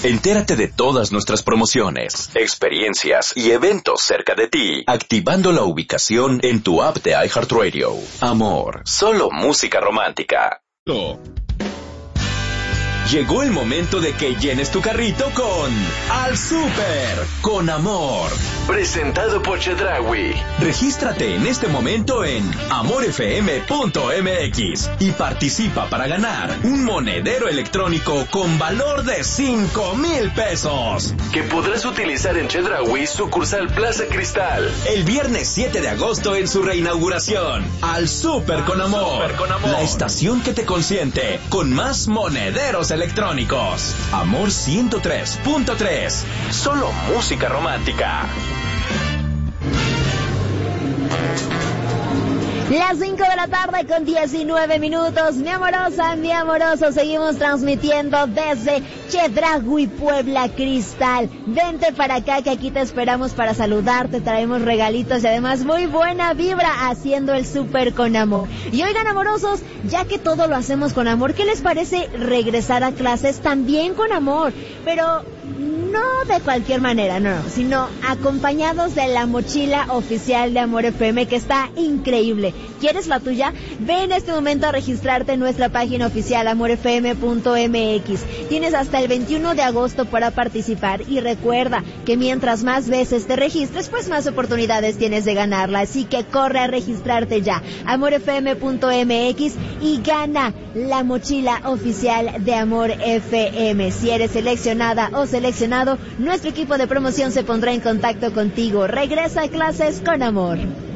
Entérate de todas nuestras promociones, experiencias y eventos cerca de ti, activando la ubicación en tu app de iHeartRadio. Amor, solo música romántica. Llegó el momento de que llenes tu carrito con Al Súper con Amor. Presentado por Chedraui. Regístrate en este momento en amorfm.mx y participa para ganar un monedero electrónico con valor de 5,000 pesos. Que podrás utilizar en Chedraui, sucursal Plaza Cristal. El viernes 7 de agosto en su reinauguración. Al Súper con Amor. La estación que te consiente con más monederos electrónicos. Amor 103.3. Solo música romántica. Las 5 de la tarde con 19 minutos. Mi amorosa, mi amoroso, seguimos transmitiendo desde Chedraui, Puebla Cristal. Vente para acá que aquí te esperamos para saludarte, traemos regalitos y además muy buena vibra haciendo el súper con amor. Y oigan, amorosos, ya que todo lo hacemos con amor, ¿qué les parece regresar a clases también con amor? Pero no de cualquier manera, no, sino acompañados de la mochila oficial de Amor FM, que está increíble. ¿Quieres la tuya? Ve en este momento a registrarte en nuestra página oficial amorfm.mx. Tienes hasta el 21 de agosto para participar y recuerda que mientras más veces te registres, pues más oportunidades tienes de ganarla. Así que corre a registrarte ya, amorfm.mx, y gana la mochila oficial de Amor FM. Si eres seleccionada o seleccionado, nuestro equipo de promoción se pondrá en contacto contigo. Regresa a clases con amor.